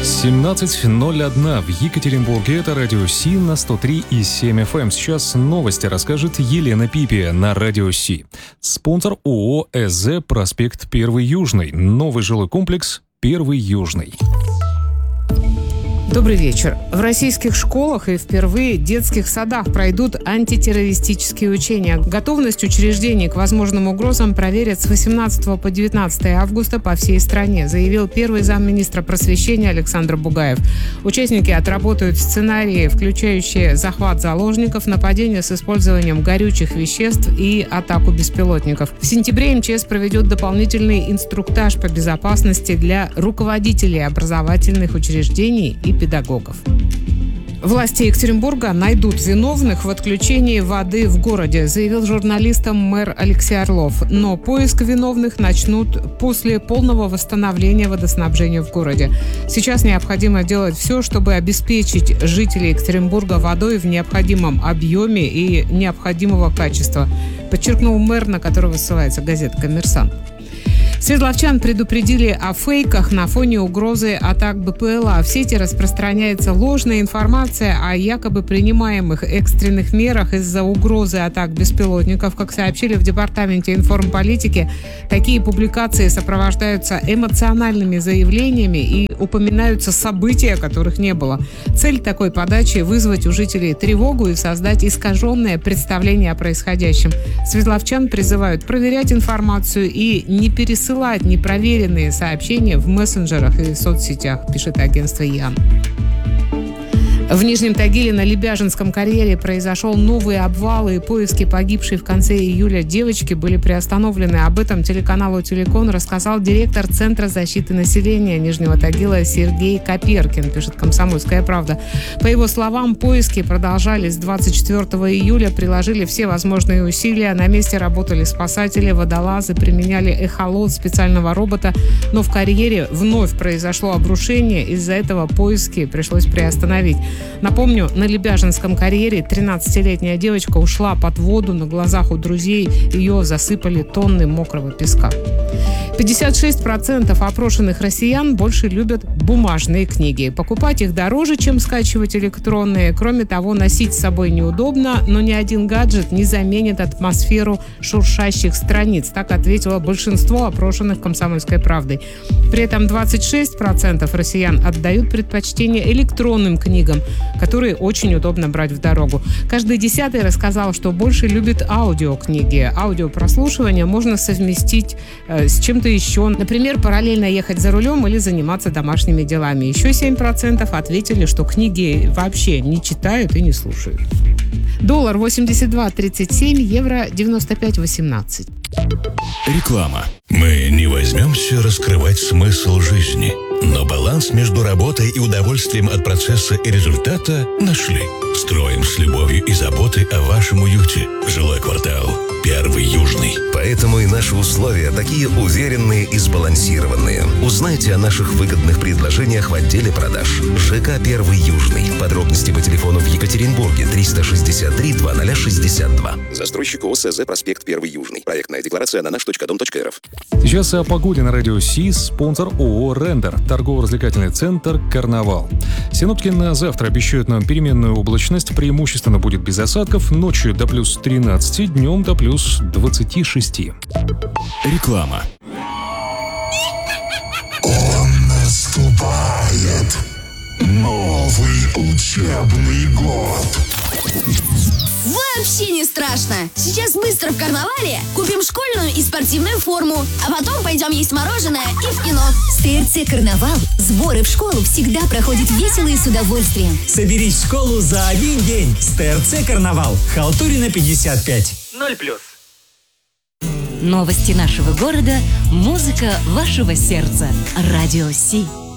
17:01 в Екатеринбурге. Это радио Си на 103,7 FM. Сейчас новости расскажет Елена Пипи на радио Си. Спонсор ООО ЭЗ «Проспект 1 Южный». Новый жилой комплекс 1 Южный. Добрый вечер. В российских школах и впервые в детских садах пройдут антитеррористические учения. Готовность учреждений к возможным угрозам проверят с 18 по 19 августа по всей стране, заявил первый замминистра просвещения Александр Бугаев. Участники отработают сценарии, включающие захват заложников, нападение с использованием горючих веществ и атаку беспилотников. В сентябре МЧС проведет дополнительный инструктаж по безопасности для руководителей образовательных учреждений и педагогов. Власти Екатеринбурга найдут виновных в отключении воды в городе, заявил журналистам мэр Алексей Орлов. Но поиск виновных начнут после полного восстановления водоснабжения в городе. Сейчас необходимо делать все, чтобы обеспечить жителей Екатеринбурга водой в необходимом объеме и необходимого качества, подчеркнул мэр, на которого ссылается газета «Коммерсант». Свердловчан предупредили о фейках на фоне угрозы атак БПЛА. В сети распространяется ложная информация о якобы принимаемых экстренных мерах из-за угрозы атак беспилотников. Как сообщили в Департаменте информполитики, такие публикации сопровождаются эмоциональными заявлениями и упоминаются события, которых не было. Цель такой подачи – вызвать у жителей тревогу и создать искаженное представление о происходящем. Свердловчан призывают проверять информацию и не пересылать непроверенные сообщения в мессенджерах и соцсетях, пишет агентство ЯН. В Нижнем Тагиле на Лебяжинском карьере произошел новый обвал, и поиски погибшей в конце июля девочки были приостановлены. Об этом телеканалу «Телекон» рассказал директор Центра защиты населения Нижнего Тагила Сергей Коперкин, пишет «Комсомольская правда». По его словам, поиски продолжались с 24 июля, приложили все возможные усилия. На месте работали спасатели, водолазы, применяли эхолот специального робота. Но в карьере вновь произошло обрушение, из-за этого поиски пришлось приостановить. Напомню, на Лебяжинском карьере 13-летняя девочка ушла под воду, на глазах у друзей ее засыпали тонны мокрого песка. 56% опрошенных россиян больше любят бумажные книги. Покупать их дороже, чем скачивать электронные. Кроме того, носить с собой неудобно, но ни один гаджет не заменит атмосферу шуршащих страниц. Так ответило большинство опрошенных «Комсомольской правдой». При этом 26% россиян отдают предпочтение электронным книгам, которые очень удобно брать в дорогу. Каждый 10-й рассказал, что больше любит аудиокниги. Аудиопрослушивание можно совместить с чем-то еще. Например, параллельно ехать за рулем или заниматься домашними делами. Еще 7% ответили, что книги вообще не читают и не слушают. Доллар 82.37, евро 95.18. Реклама. Мы не возьмемся раскрывать смысл жизни, но баланс между работой и удовольствием от процесса и результата нашли. Строим с любовью и заботой о вашем уюте. Жилой квартал 1 Южный. Поэтому и наши условия такие уверенные и сбалансированные. Узнайте о наших выгодных предложениях в отделе продаж. ЖК 1 Южный. Подробности по телефону в Екатеринбурге 363 2062. Застройщик ООО ЭЗ «Проспект 1 Южный». Проектная декларация на наш.дом.рф. Сейчас о погоде на радио Си. Спонсор ООО «Рендер». Торгово-развлекательный центр «Карнавал». Синоптики на завтра обещают нам переменную облачность. Преимущественно будет без осадков. Ночью до плюс 13, днем до плюс 26. Реклама. Он наступает. Новый учебный год. Вообще не страшно. Сейчас быстро в карнавале купим школьную и спортивную форму, а потом пойдем есть мороженое и в кино. С ТРЦ «Карнавал» сборы в школу всегда проходят весело и с удовольствием. Соберись в школу за один день с ТРЦ «Карнавал». Халтурина 55. 0+. Новости нашего города, музыка вашего сердца. Радио Си.